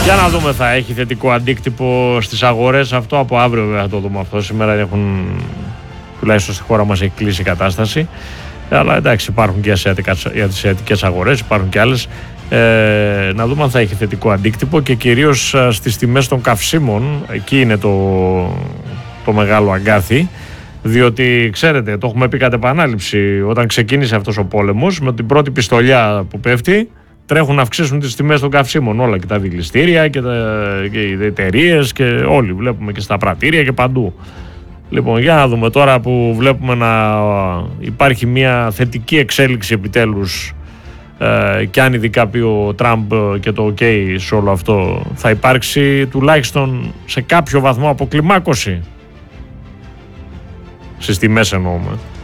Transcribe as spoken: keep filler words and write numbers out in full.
Για να δούμε, θα έχει θετικό αντίκτυπο στις αγορές. Αυτό από αύριο βέβαια θα το δούμε αυτό. Σήμερα έχουν, τουλάχιστον στη χώρα μας, έχει κλείσει η κατάσταση. Αλλά εντάξει, υπάρχουν και ασιατικές αγορές, υπάρχουν και άλλες. Ε, να δούμε αν θα έχει θετικό αντίκτυπο και κυρίως στις τιμές των καυσίμων. Εκεί είναι το, το μεγάλο αγκάθι. Διότι ξέρετε, το έχουμε πει κατ' επανάληψη, όταν ξεκίνησε αυτός ο πόλεμος, με την πρώτη πιστολιά που πέφτει, τρέχουν να αυξήσουν τις τιμές των καυσίμων όλα, και τα δηληστήρια και, τα, και οι εταιρείες και όλοι. Βλέπουμε και στα πρατήρια και παντού. Λοιπόν, για να δούμε τώρα που βλέπουμε να υπάρχει μια θετική εξέλιξη επιτέλους, ε, και αν ειδικά πει ο Τραμπ και το OK σε όλο αυτό, θα υπάρξει τουλάχιστον σε κάποιο βαθμό αποκλιμάκωση στις τιμές, εννοούμε.